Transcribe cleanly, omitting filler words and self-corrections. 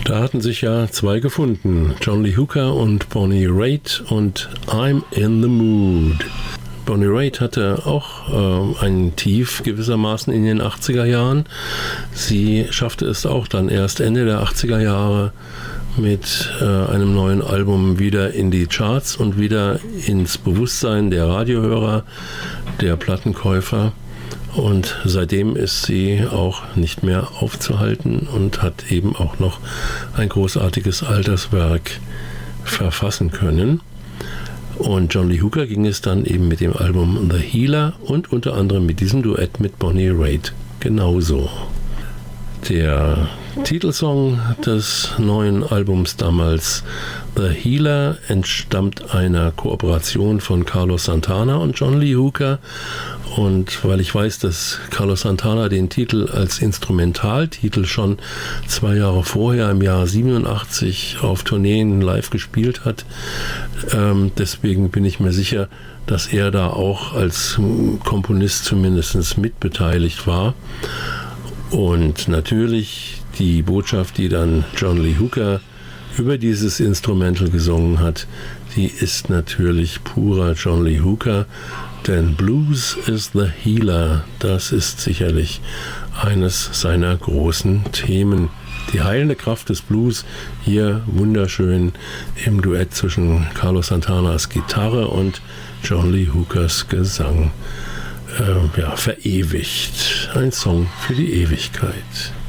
Da hatten sich ja zwei gefunden, John Lee Hooker und Bonnie Raitt und I'm in the Mood. Bonnie Raitt hatte auch ein Tief gewissermaßen in den 80er Jahren. Sie schaffte es auch dann erst Ende der 80er Jahre mit einem neuen Album wieder in die Charts und wieder ins Bewusstsein der Radiohörer, der Plattenkäufer. Und seitdem ist sie auch nicht mehr aufzuhalten und hat eben auch noch ein großartiges Alterswerk verfassen können. Und John Lee Hooker ging es dann eben mit dem Album The Healer und unter anderem mit diesem Duett mit Bonnie Raitt genauso. Der Titelsong des neuen Albums damals, The Healer, entstammt einer Kooperation von Carlos Santana und John Lee Hooker. Und weil ich weiß, dass Carlos Santana den Titel als Instrumentaltitel schon 2 Jahre vorher, im Jahr 87, auf Tourneen live gespielt hat, deswegen bin ich mir sicher, dass er da auch als Komponist zumindest mitbeteiligt war. Und natürlich die Botschaft, die dann John Lee Hooker über dieses Instrumental gesungen hat, die ist natürlich purer John Lee Hooker, denn Blues is the Healer, das ist sicherlich eines seiner großen Themen. Die heilende Kraft des Blues, hier wunderschön im Duett zwischen Carlos Santanas Gitarre und John Lee Hookers Gesang verewigt. Ein Song für die Ewigkeit.